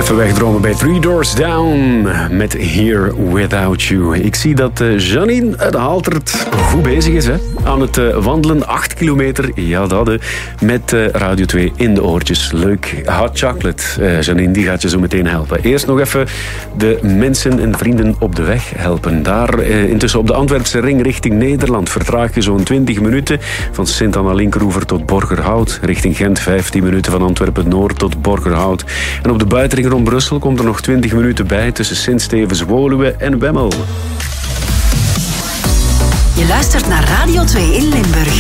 Even wegdromen bij Three Doors Down met Here Without You. Ik zie dat Janine uit Haltert goed bezig is, hè? Aan het wandelen, 8 kilometer, ja dat, met Radio 2 in de oortjes. Leuk. Hot chocolate, Janine, die gaat je zo meteen helpen. Eerst nog even de mensen en vrienden op de weg helpen. Daar intussen op de Antwerpse ring richting Nederland vertraag je zo'n 20 minuten. Van Sint-Anna-Linkeroever tot Borgerhout. Richting Gent 15 minuten van Antwerpen-Noord tot Borgerhout. En op de buitenring rond Brussel komt er nog 20 minuten bij tussen Sint-Stevens, Woluwe en Wemmel. Je luistert naar Radio 2 in Limburg.